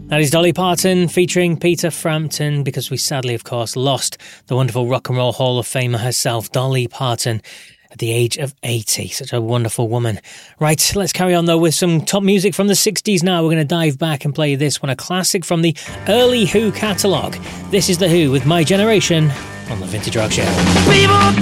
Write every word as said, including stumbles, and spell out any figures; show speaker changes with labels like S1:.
S1: That is Dolly Parton featuring Peter Frampton, because we sadly, of course, lost the wonderful Rock and Roll Hall of Famer herself, Dolly Parton, at the age of eighty. Such a wonderful woman. Right, let's carry on, though, with some top music from the sixties now. We're going to dive back and play this one, a classic from the early Who catalogue. This is The Who with My Generation on the Vintage Rock Show. People